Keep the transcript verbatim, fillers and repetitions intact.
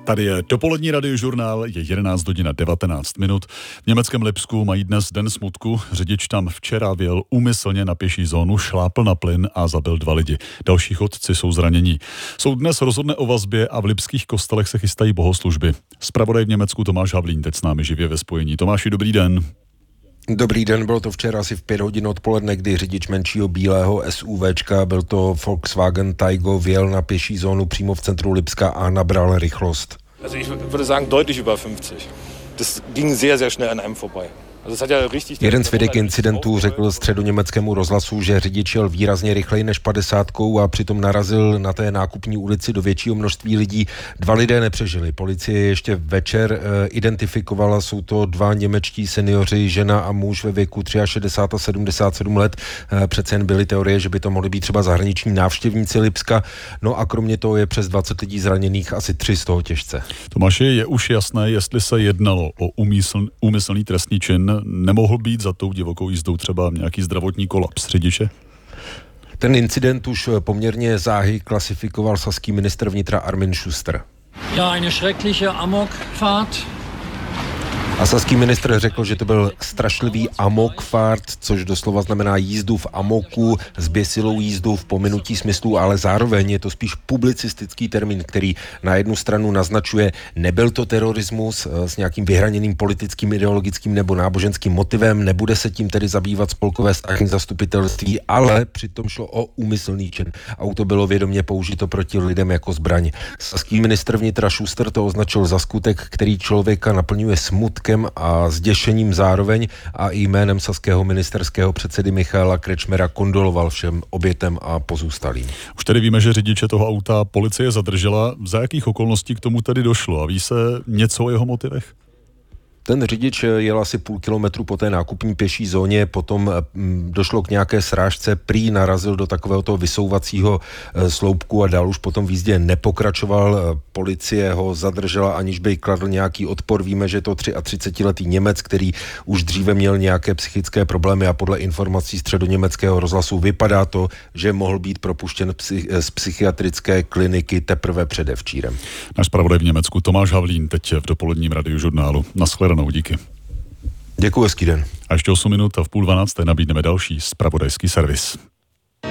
Tady je dopolední radiožurnál, je jedenáct hodin a devatenáct minut. V německém Lipsku mají dnes den smutku. Řidič tam včera vjel úmyslně na pěší zónu, šlápl na plyn a zabil dva lidi. Další chodci jsou zranění. Soud dnes rozhodne o vazbě a v lipských kostelech se chystají bohoslužby. Zpravodaj v Německu Tomáš Havlín teď s námi živě ve spojení. Tomáši, dobrý den. Dobrý den, bylo to včera asi v pět hodin odpoledne, kdy řidič menšího bílého SUVčka, byl to Volkswagen Taigo, vjel na pěší zónu přímo v centru Lipska a nabral rychlost. Also ich würde sagen deutlich über fünfzig. Das ging sehr, sehr schnell an einem vorbei. Jeden svědek incidentu řekl středoněmeckému rozhlasu, že řidič jel výrazně rychleji než padesátkou a přitom narazil na té nákupní ulici do většího množství lidí. Dva lidé nepřežili. Policie ještě večer e, identifikovala, jsou to dva němečtí seniori, žena a muž ve věku šedesát tři a sedmdesát sedm let. E, přece jen byly teorie, že by to mohly být třeba zahraniční návštěvníci Lipska. No a kromě toho je přes dvacet lidí zraněných, asi tři z toho těžce. Tomáši, je už jasné, jestli se jednalo o úmysl, úmyslný trestný čin? Nemohl být za tou divokou jízdou třeba nějaký zdravotní kolaps řidiče? Ten incident už poměrně záhy klasifikoval saský ministr vnitra Armin Schuster. Ja, eine schreckliche Amokfahrt. A saský ministr řekl, že to byl strašlivý amokfahrt, což doslova znamená jízdu v amoku, zběsilou jízdu v pominutí smyslu, ale zároveň je to spíš publicistický termín, který na jednu stranu naznačuje, nebyl to terorismus s nějakým vyhraněným politickým, ideologickým nebo náboženským motivem, nebude se tím tedy zabývat spolkové státní zastupitelství, ale přitom šlo o úmyslný čin. Auto bylo vědomě použito proti lidem jako zbraň. Saský ministr vnitra Schuster to označil za skutek, který člověka naplňuje smutkem a zděšením zároveň, a i jménem saského ministerského předsedy Michaela Kretschmera kondoloval všem obětem a pozůstalým. Už tedy víme, že řidiče toho auta policie zadržela. Za jakých okolností k tomu tedy došlo? A ví se něco o jeho motivech? Ten řidič jel asi půl kilometru po té nákupní pěší zóně, potom došlo k nějaké srážce, prý narazil do takového toho vysouvacího sloupku a dál už potom v jízdě nepokračoval. Policie ho zadržela, aniž by kladl nějaký odpor. Víme, že je to třicetiletý Němec, který už dříve měl nějaké psychické problémy a podle informací středoněmeckého rozhlasu vypadá to, že mohl být propuštěn z psychiatrické kliniky teprve předevčírem. Náš zpravodaj v Německu Tomáš Havlín teď v dopoledním radiožurnálu. Nashledanou, díky. Děkuji, hezký den. A ještě osm minut a v půl dvanácté nabídneme další zpravodajský servis.